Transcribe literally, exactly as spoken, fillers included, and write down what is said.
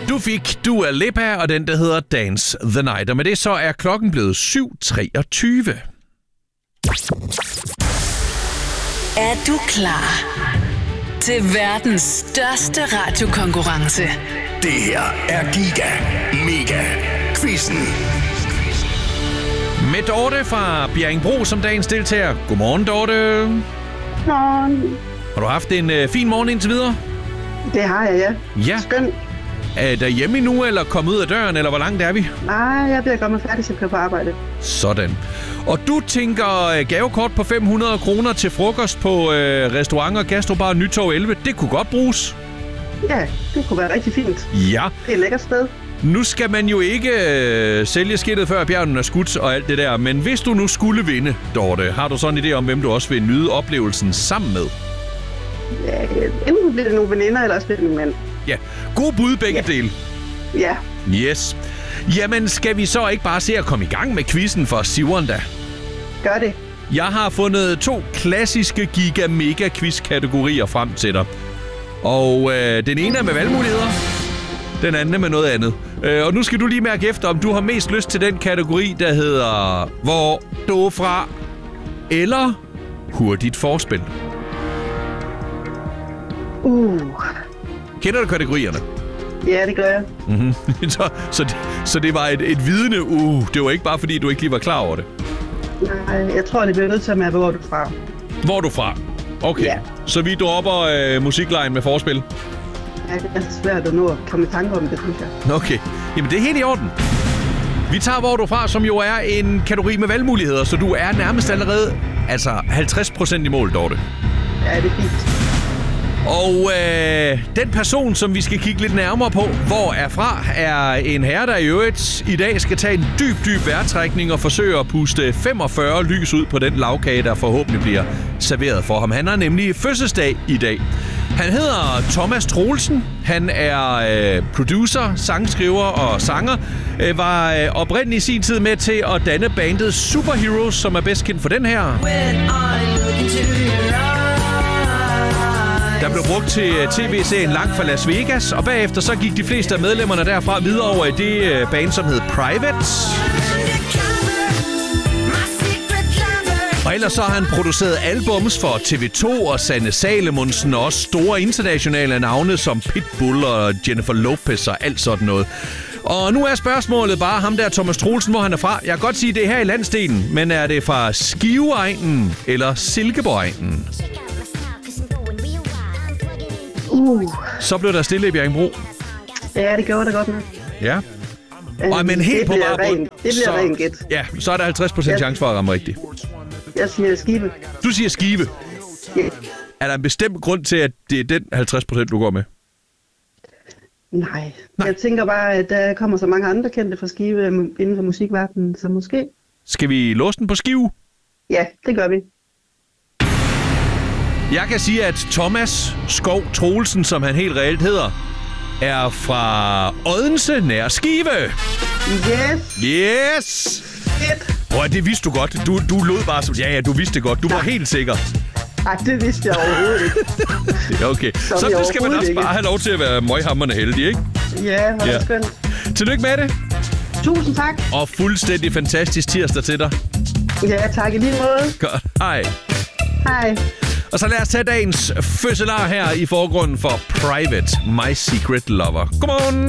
Du fik Dua Lipa og den, der hedder Dance the Night. Og med det så er klokken blevet syv treogtyve. Er du klar til verdens største radiokonkurrence? Det her er Giga Mega Quizzen. Med Dorte fra Bjerringbro som dagens deltager. Godmorgen, Dorte. Godmorgen. Har du haft en øh, fin morgen indtil videre? Det har jeg, ja. Ja. Skønt. Er der hjemme nu, eller kommet ud af døren, eller hvor langt er vi? Nej, jeg bliver kommet færdig, så jeg kører på arbejde. Sådan. Og du tænker gavekort på fem hundrede kroner til frokost på øh, restaurant og gastrobar Nytorv elleve. Det kunne godt bruges. Ja, det kunne være rigtig fint. Ja. Det er et lækkert sted. Nu skal man jo ikke øh, sælge skidtet før bjergen er skudt og alt det der. Men hvis du nu skulle vinde, Dorte, har du sådan en idé om, hvem du også vil nyde oplevelsen sammen med? Ja, enten bliver det nogle veninder, eller også bliver det min mand. Ja, god bud begge Ja. dele. Ja. Yes. Jamen, skal vi så ikke bare se at komme i gang med quizzen for Siveren da? Gør det. Jeg har fundet to klassiske Giga Mega Quiz-kategorier frem til dig. Og øh, den ene er med valgmuligheder, den anden er med noget andet. Øh, og nu skal du lige mærke efter, om du har mest lyst til den kategori, der hedder Hvor du er fra, eller Hurtigt forspil. Uh. Kender du kategorierne? Ja, det gør jeg. Mm-hmm. så, så, det, så det var et, et vidende uh. Det var ikke bare fordi, du ikke lige var klar over det. Nej, jeg tror, det bliver nødt til at mærke, hvor du er fra. Hvor er du fra? Okay. Ja. Så vi dropper øh, musiklejen med forspil? Ja, det er svært at nå at komme i tanke om det, synes jeg. Okay. Jamen, det er helt i orden. Vi tager Hvor er du fra, som jo er en kategori med valgmuligheder, så du er nærmest allerede altså halvtreds procent i mål, Dorte. Ja, det er fint. Og øh, den person, som vi skal kigge lidt nærmere på, hvor er fra, er en herre, der i øvrigt i dag skal tage en dyb, dyb vejrtrækning og forsøge at puste femogfyrre lys ud på den lavkage, der forhåbentlig bliver serveret for ham. Han har nemlig fødselsdag i dag. Han hedder Thomas Troelsen. Han er øh, producer, sangskriver og sanger. Øh, var øh, oprindeligt i sin tid med til at danne bandet Superheroes, som er bedst kendt for den her. Der blev brugt til tv-serien Langt fra Las Vegas, og bagefter så gik de fleste af medlemmerne derfra videre over i det band, som hed Private. Og ellers så har han produceret albums for T V to og Sanne Salomonsen, og også store internationale navne som Pitbull og Jennifer Lopez og alt sådan noget. Og nu er spørgsmålet bare ham der, Thomas Troelsen, hvor han er fra. Jeg kan godt sige, det er her i landsdelen, men er det fra Skiveegnen eller Silkeborg-egnen? Uh. Så blev der stille i Bjerringbro. Ja, det gjorde det godt nok. Ja. Øh, Og men helt det på bliver bare ren, det bliver så, ren gæt. Ja, så er der halvtreds procent Ja. chance for at ramme rigtigt. Jeg siger Skive. Du siger Skive. Ja. Er der en bestemt grund til, at det er den halvtreds procent, du går med? Nej. Nej. Nej, jeg tænker bare, at der kommer så mange andre kendte fra Skive inden for musikverdenen, så måske. Skal vi låse den på Skive? Ja, det gør vi. Jeg kan sige, at Thomas Skov Troelsen, som han helt reelt hedder, er fra Odense nær Skive. Yes! Yes! Fedt! Prøv, det vidste du godt. Du, du lød bare som... Ja, ja, du vidste det godt. Du var helt sikker. Ej, det vidste jeg overhovedet ikke. Ja, okay. Så Så vi det skal man overhovedet også ikke. bare have lov til at være møghamrende heldig, ikke? Ja, hvor er Ja. det skønt. Tillykke med det. Tusind tak. Og fuldstændig fantastisk tirsdag til dig. Ja, tak i lige måde. Godt. Hej. Hej. Og så lad os tage dagens fødselar her i forgrunden for Private, My Secret Lover. Godmorgen.